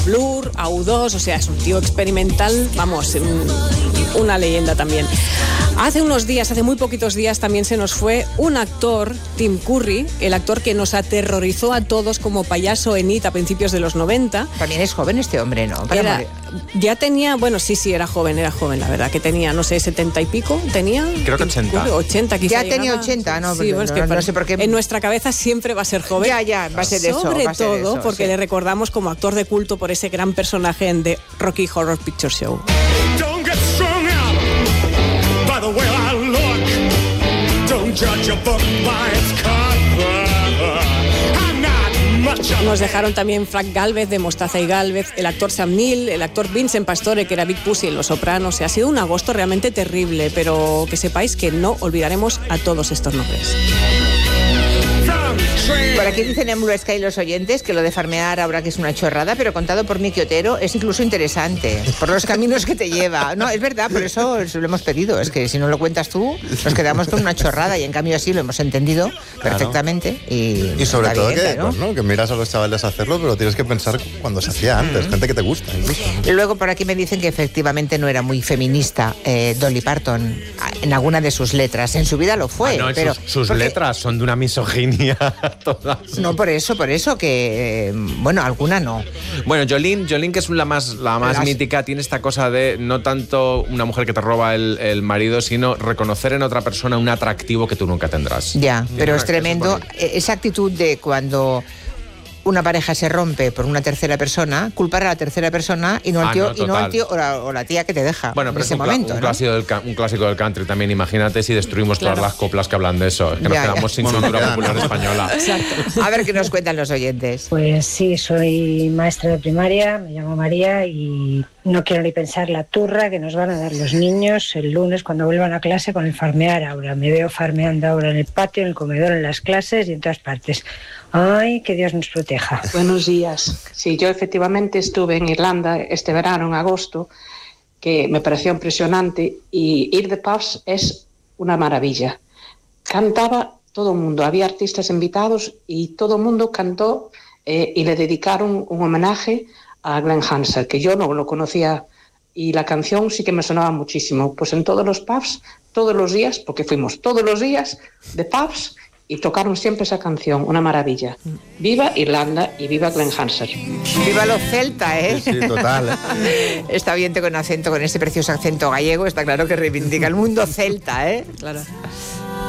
Blur, a U2, o sea, es un tío experimental, vamos, una leyenda también. Hace muy poquitos días también se nos fue un actor, Tim Curry, el actor que nos aterrorizó a todos como payaso en IT a principios de los 90. También es joven este hombre, ¿no? Ya tenía, bueno, sí, era joven, la verdad, que tenía, no sé, 70 y pico, tenía. Creo que 80. 80 quizá. Ya tenía 80, ¿no? Sí, bueno, no sé por qué. En nuestra cabeza siempre va a ser joven. Ya, va a ser eso. Sobre todo porque le recordamos como actor de culto por ese gran personaje en The Rocky Horror Picture Show. Don't get strung out by the way I look. Don't judge a book by its cover. Nos dejaron también Frank Gálvez de Mostaza y Gálvez, el actor Sam Neill, el actor Vincent Pastore, que era Big Pussy en Los Sopranos. Ha sido un agosto realmente terrible, pero que sepáis que no olvidaremos a todos estos nombres. Por aquí dicen en Blue Sky los oyentes que lo de farmear ahora que es una chorrada, pero contado por Miki Otero es incluso interesante, por los caminos que te lleva. No, es verdad, por eso lo hemos pedido. Es que si no lo cuentas tú, nos quedamos con una chorrada y en cambio así lo hemos entendido perfectamente. Y sobre todo bien, que, claro. ¿no? Que miras a los chavales hacerlo, pero tienes que pensar cuando se hacía antes, gente que te gusta. Incluso. Y luego por aquí me dicen que efectivamente no era muy feminista Dolly Parton en alguna de sus letras. En su vida lo fue. No, pero sus letras son de una misoginia todas. No, por eso que bueno, alguna no. Bueno, Jolene, que es la más mítica, tiene esta cosa de no tanto una mujer que te roba el marido, sino reconocer en otra persona un atractivo que tú nunca tendrás. Ya, pero es tremendo esa actitud de cuando una pareja se rompe por una tercera persona, culpar a la tercera persona y no al tío o la tía que te deja. Bueno, pero en ese momento, un clásico del country también. Imagínate si destruimos todas las coplas que hablan de eso. Es que nos quedamos sin cultura popular española. Exacto. A ver qué nos cuentan los oyentes. Pues sí, soy maestra de primaria, me llamo María y no quiero ni pensar la turra que nos van a dar los niños el lunes cuando vuelvan a clase con el farmear ahora. Me veo farmeando ahora en el patio, en el comedor, en las clases y en todas partes. Ay, que Dios nos proteja. Buenos días. Sí, yo efectivamente estuve en Irlanda este verano, en agosto, que me pareció impresionante, y ir de pubs es una maravilla. Cantaba todo el mundo, había artistas invitados y todo el mundo cantó y le dedicaron un homenaje a Glenn Hansard, que yo no lo conocía, y la canción sí que me sonaba muchísimo. Pues en todos los pubs, todos los días, porque fuimos todos los días de pubs, y tocaron siempre esa canción, una maravilla. Viva Irlanda y viva Glenn Hansard. Viva los celta, ¿eh? Sí, total. Está bien con acento, con ese precioso acento gallego, está claro que reivindica el mundo celta, ¿eh? Claro.